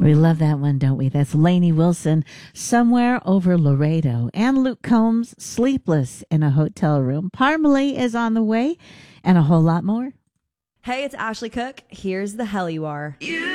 We love that one, don't we? That's Lainey Wilson, Somewhere Over Laredo. And Luke Combs, Sleepless in a Hotel Room. Parmalee is on the way, and a whole lot more. Hey, it's Ashley Cook. Here's the hell you are.